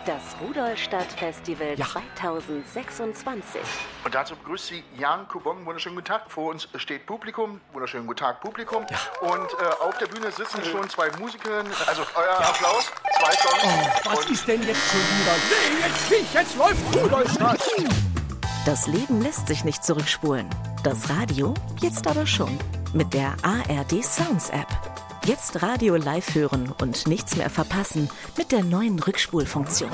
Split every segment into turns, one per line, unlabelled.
Das Rudolstadt-Festival 2026.
Und dazu begrüßt Sie Jan Kubong. Wunderschönen guten Tag. Vor uns steht Publikum. Wunderschönen guten Tag, Publikum. Ja. Und auf der Bühne sitzen schon zwei Musikerinnen. Also euer Applaus. 2 Songs.
Oh, was ist denn jetzt schon wieder? Nee, jetzt läuft Rudolstadt.
Das Leben lässt sich nicht zurückspulen. Das Radio jetzt aber schon. Mit der ARD Sounds App. Jetzt Radio live hören und nichts mehr verpassen mit der neuen Rückspulfunktion.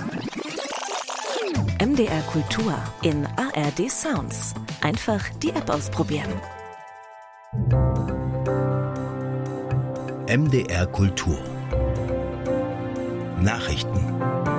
MDR Kultur in ARD Sounds. Einfach die App ausprobieren.
MDR Kultur. Nachrichten.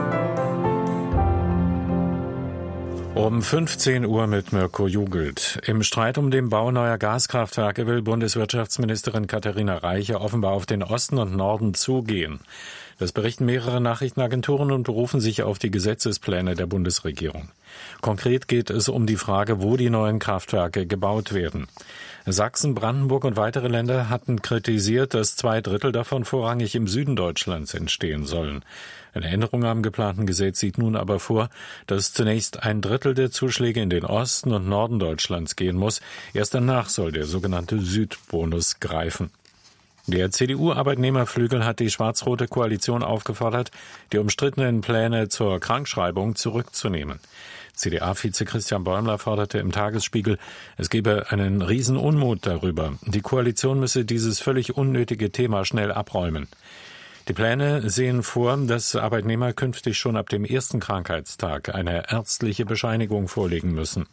Um 15 Uhr mit Mirko Jugelt. Im Streit um den Bau neuer Gaskraftwerke will Bundeswirtschaftsministerin Katharina Reiche offenbar auf den Osten und Norden zugehen. Das berichten mehrere Nachrichtenagenturen und berufen sich auf die Gesetzespläne der Bundesregierung. Konkret geht es um die Frage, wo die neuen Kraftwerke gebaut werden. Sachsen, Brandenburg und weitere Länder hatten kritisiert, dass 2/3 davon vorrangig im Süden Deutschlands entstehen sollen. Eine Änderung am geplanten Gesetz sieht nun aber vor, dass zunächst 1/3 der Zuschläge in den Osten und Norden Deutschlands gehen muss. Erst danach soll der sogenannte Südbonus greifen. Der CDU-Arbeitnehmerflügel hat die schwarz-rote Koalition aufgefordert, die umstrittenen Pläne zur Krankschreibung zurückzunehmen. CDA-Vize Christian Bäumler forderte im Tagesspiegel, es gebe einen Riesenunmut darüber. Die Koalition müsse dieses völlig unnötige Thema schnell abräumen. Die Pläne sehen vor, dass Arbeitnehmer künftig schon ab dem ersten Krankheitstag eine ärztliche Bescheinigung vorlegen müssen.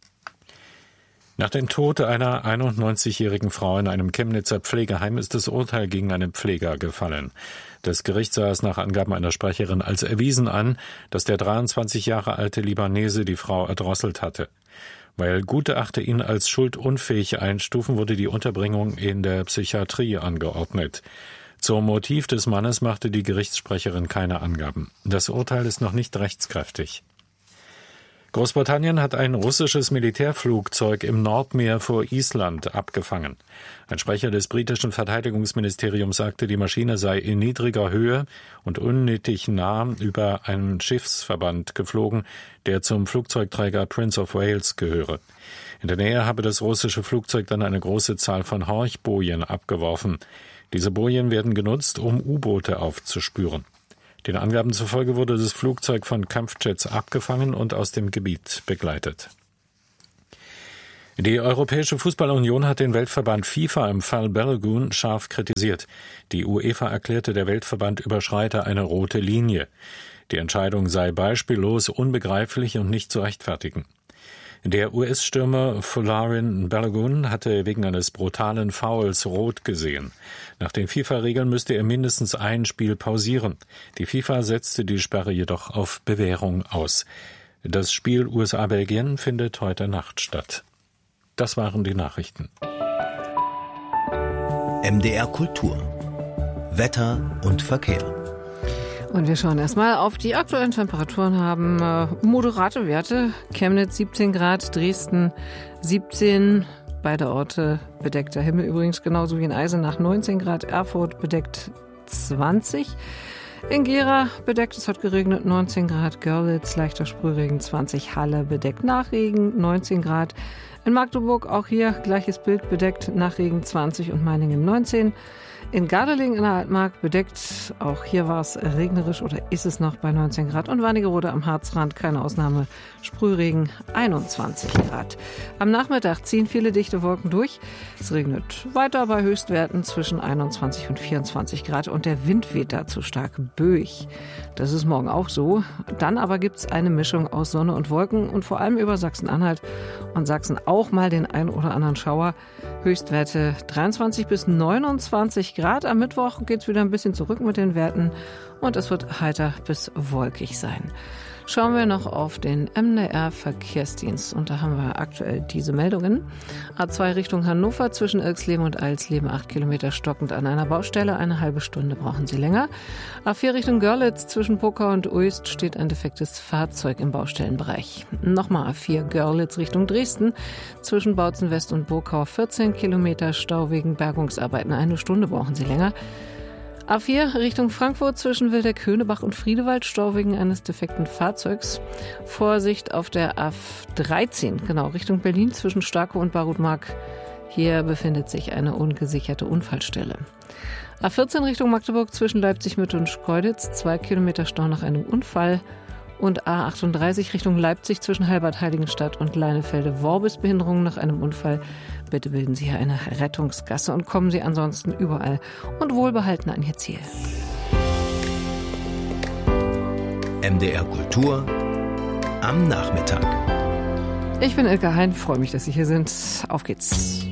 Nach dem Tod einer 91-jährigen Frau in einem Chemnitzer Pflegeheim ist das Urteil gegen einen Pfleger gefallen. Das Gericht sah es nach Angaben einer Sprecherin als erwiesen an, dass der 23 Jahre alte Libanese die Frau erdrosselt hatte. Weil Gutachter ihn als schuldunfähig einstufen, wurde die Unterbringung in der Psychiatrie angeordnet. Zum Motiv des Mannes machte die Gerichtssprecherin keine Angaben. Das Urteil ist noch nicht rechtskräftig. Großbritannien hat ein russisches Militärflugzeug im Nordmeer vor Island abgefangen. Ein Sprecher des britischen Verteidigungsministeriums sagte, die Maschine sei in niedriger Höhe und unnötig nah über einen Schiffsverband geflogen, der zum Flugzeugträger Prince of Wales gehöre. In der Nähe habe das russische Flugzeug dann eine große Zahl von Horchbojen abgeworfen. Diese Bojen werden genutzt, um U-Boote aufzuspüren. Den Angaben zufolge wurde das Flugzeug von Kampfjets abgefangen und aus dem Gebiet begleitet. Die Europäische Fußballunion hat den Weltverband FIFA im Fall Balogun scharf kritisiert. Die UEFA erklärte, der Weltverband überschreite eine rote Linie. Die Entscheidung sei beispiellos, unbegreiflich und nicht zu rechtfertigen. Der US-Stürmer Folarin Balogun hatte wegen eines brutalen Fouls rot gesehen. Nach den FIFA-Regeln müsste er mindestens ein Spiel pausieren. Die FIFA setzte die Sperre jedoch auf Bewährung aus. Das Spiel USA-Belgien findet heute Nacht statt. Das waren die Nachrichten.
MDR Kultur. Wetter und Verkehr.
Und wir schauen erstmal auf die aktuellen Temperaturen, haben moderate Werte. Chemnitz 17 Grad, Dresden 17, beide Orte bedeckter Himmel übrigens, genauso wie in Eisenach 19 Grad, Erfurt bedeckt 20. In Gera bedeckt, es hat geregnet, 19 Grad, Görlitz leichter Sprühregen 20, Halle bedeckt nach Regen 19 Grad. In Magdeburg auch hier gleiches Bild, bedeckt nach Regen 20 und Meiningen 19. In Gardelegen in der Altmark bedeckt, auch hier war es regnerisch oder ist es noch bei 19 Grad. Und Wernigerode am Harzrand, keine Ausnahme, Sprühregen 21 Grad. Am Nachmittag ziehen viele dichte Wolken durch. Es regnet weiter bei Höchstwerten zwischen 21 und 24 Grad und der Wind weht dazu stark böig. Das ist morgen auch so. Dann aber gibt es eine Mischung aus Sonne und Wolken und vor allem über Sachsen-Anhalt und Sachsen auch mal den ein oder anderen Schauer. Höchstwerte 23 bis 29 Grad. Am Mittwoch geht es wieder ein bisschen zurück mit den Werten und es wird heiter bis wolkig sein. Schauen wir noch auf den MDR-Verkehrsdienst und da haben wir aktuell diese Meldungen. A2 Richtung Hannover zwischen Ilksleben und Eilsleben 8 Kilometer stockend an einer Baustelle, eine halbe Stunde brauchen Sie länger. A4 Richtung Görlitz zwischen Pokau und Uist steht ein defektes Fahrzeug im Baustellenbereich. Nochmal A4 Görlitz Richtung Dresden zwischen Bautzen West und Pokau 14 Kilometer Stau wegen Bergungsarbeiten, eine Stunde brauchen Sie länger. A4 Richtung Frankfurt zwischen Wildeck-Höhnebach und Friedewald, Stau wegen eines defekten Fahrzeugs. Vorsicht auf der A13, genau, Richtung Berlin zwischen Starkow und Barutmark. Hier befindet sich eine ungesicherte Unfallstelle. A14 Richtung Magdeburg zwischen Leipzig-Mitte und Schkeuditz, 2 Kilometer Stau nach einem Unfall. Und A38 Richtung Leipzig zwischen Halbert-Heiligenstadt und Leinefelde-Worbis, Behinderungen nach einem Unfall. Bitte bilden Sie hier eine Rettungsgasse und kommen Sie ansonsten überall und wohlbehalten an Ihr Ziel.
MDR Kultur am Nachmittag.
Ich bin Ilka Hein, freue mich, dass Sie hier sind. Auf geht's.